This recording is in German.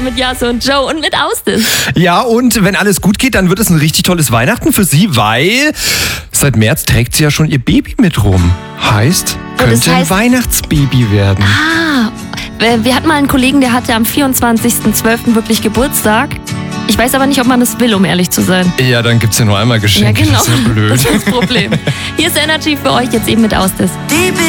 mit Jase und Joe und mit Austis. Ja, und wenn alles gut geht, dann wird es ein richtig tolles Weihnachten für sie, weil seit März trägt sie ja schon ihr Baby mit rum. Heißt, könnte ein Weihnachtsbaby werden. Wir hatten mal einen Kollegen, der hatte am 24.12. wirklich Geburtstag. Ich weiß aber nicht, ob man das will, um ehrlich zu sein. Ja, dann gibt's ja nur einmal Geschenke. Ja, genau. Das ist ja blöd. Das ist das Problem. Hier ist Energy für euch jetzt eben mit Austis.